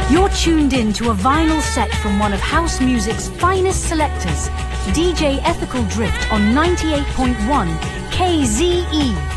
You're tuned in to a vinyl set from one of house music's finest selectors, DJ Ethical Drift on 98.1 KZE.